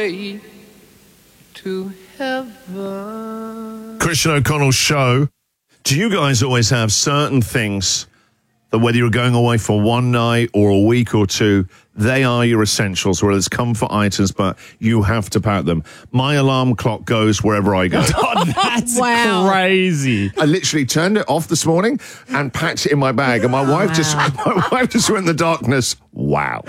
way to heaven. Christian O'Connell Show. Do you guys always have certain things that whether you're going away for one night or a week or two, they are your essentials, whether it's comfort items, but you have to pack them? My alarm clock goes wherever I go. Oh, that's Wow. crazy. I literally turned it off this morning and packed it in my bag, and my wife just went in the darkness. Wow.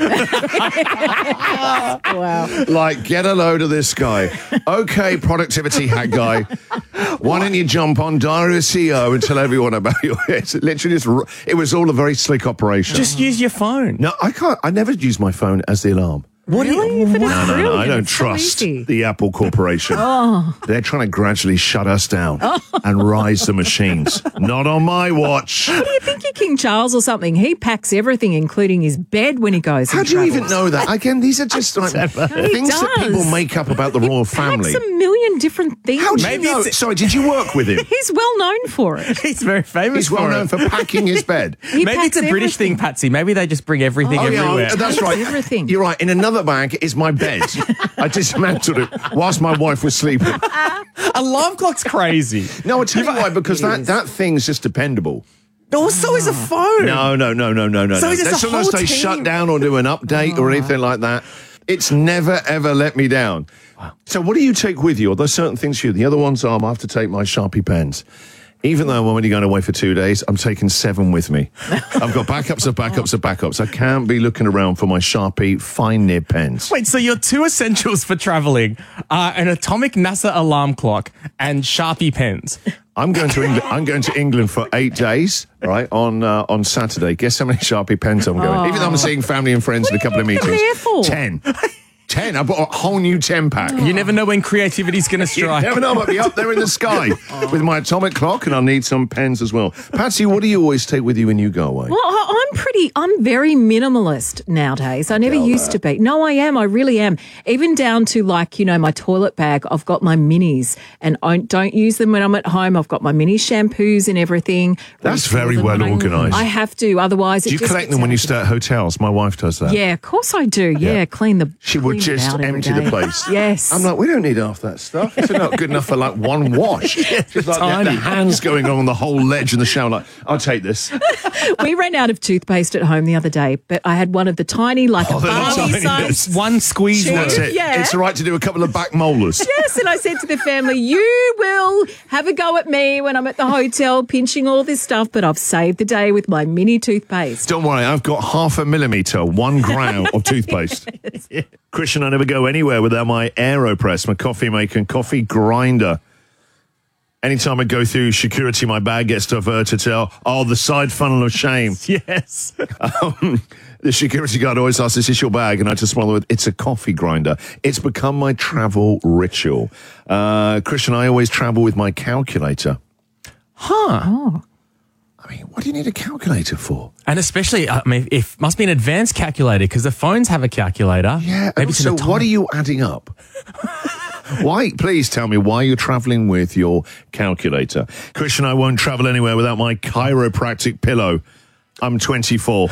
Wow. Like, get a load of this guy. Okay, productivity hack guy. Why don't you jump on Diary of a CEO and tell everyone about your... It's literally just... It was all a very slick operation. Just use your phone. No, I can't. I never use my phone as the alarm. What Really? But it's No, I brilliant. don't It's so trust easy. the Apple Corporation. They're trying to gradually shut us down and rise the machines. Not on my watch. What do you think you're King Charles or something? He packs everything, including his bed when he goes. How and do you even travels. know that? Again, these are just like things that does. people make up about the royal family. Packs a million different things. How do Maybe you know? it's- Sorry, did you work with him? He's well known for it. He's very famous He's well for known it. for packing his bed. He Maybe packs it's a British everything. thing, Patsy. Maybe they just bring everything Oh, everywhere. yeah, that's right. Everything. You're right. In another bag is my bed. I dismantled it whilst my wife was sleeping. Alarm clock's crazy. No, I tell you why, because that thing's just dependable. Oh, so is a phone. No. So is this Then a sometimes whole they team? shut down or do an update or anything like that. It's never, ever let me down. So what do you take with you? Are there certain things you... The other ones are I have to take my Sharpie pens. Even though I'm only going away for 2 days, I'm taking 7 with me. I've got backups of backups of backups. I can't be looking around for my Sharpie fine nib pens. Wait, so your two essentials for traveling are an atomic NASA alarm clock and Sharpie pens. I'm going to England. I'm going to England for 8 days, right? On Saturday. Guess how many Sharpie pens I'm going? Even though I'm seeing family and friends in a couple of you meetings. there for? 10. 10. I bought a whole new 10 pack. You never know when creativity's going to You strike. never know. I'll be up there in the sky with my atomic clock, and I'll need some pens as well. Patsy, what do you always take with you when you go away? Well, I'm very minimalist nowadays. I never used to be. No, I am. I really am. Even down to my toilet bag. I've got my minis and I don't use them when I'm at home. I've got my mini shampoos and everything. That's Refill very them well when organised. I have to. Otherwise, Do you collect them when you stay at hotels? My wife does that. Yeah, of course I do. Yeah, clean the. She would clean it just out every empty the day. place. Yes. I'm like, we don't need half that stuff. It's not good enough for like one wash. Just like the tiny. hands going on the whole ledge in the shower. Like, I'll take this. We ran out of toothpaste at home the other day, but I had one of the tiny, like a they're Barbie tiny. size. One squeeze Tube. word. That's it. Yeah. It's all right to do a couple of back molars. Yes, and I said to the family, you will have a go at me when I'm at the hotel pinching all this stuff, but I've saved the day with my mini toothpaste. Don't worry, I've got 0.5 millimetre, 1 gram of toothpaste. Christian, I never go anywhere without my AeroPress, my coffee maker and coffee grinder. Anytime I go through security, my bag gets diverted to, the side funnel of shame. Yes. The security guard always asks, is this your bag? And I just smile with, it's a coffee grinder. It's become my travel ritual. Christian, I always travel with my calculator. Huh. I mean, what do you need a calculator for? And especially, it must be an advanced calculator because the phones have a calculator. Yeah, Maybe it's so an what are you adding up? Why? Please tell me why you're traveling with your calculator. Christian, I won't travel anywhere without my chiropractic pillow. I'm 24.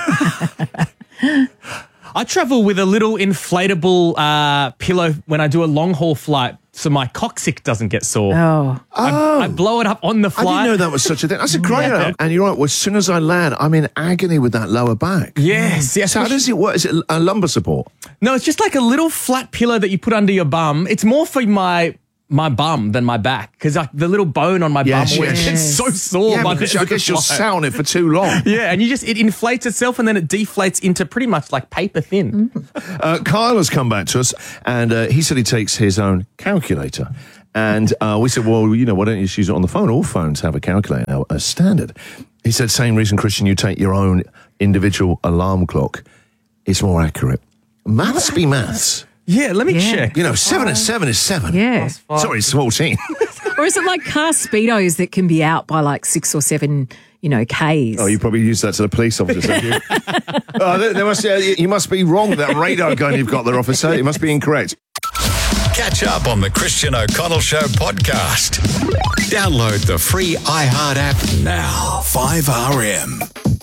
I travel with a little inflatable pillow when I do a long haul flight so my coccyx doesn't get sore. Oh. I blow it up on the I flight. didn't know that was such a thing. That's a great idea. And you're right, well, as soon as I land, I'm in agony with that lower back. Yes. So how does it work? Is it a lumbar support? No, it's just like a little flat pillow that you put under your bum. It's more for my bum than my back because the little bone on my bum yes. gets so sore. Yeah, by because the I guess you'll flight. sat on it for too long. Yeah, and it inflates itself and then it deflates into pretty much like paper thin. Kyle has come back to us and he said he takes his own calculator. And we said, well, why don't you just use it on the phone? All phones have a calculator now, as standard. He said, same reason, Christian, you take your own individual alarm clock. It's more accurate. Maths be maths. Yeah, let me check. 7 and 7 is 7. Yeah. Sorry, it's 14. Or is it like car speedos that can be out by like 6 or 7, Ks? Oh, you probably used that to the police officers, have you? You must be wrong with that radar gun you've got there, officer. It must be incorrect. Catch up on the Christian O'Connell Show podcast. Download the free iHeart app now. 5RM.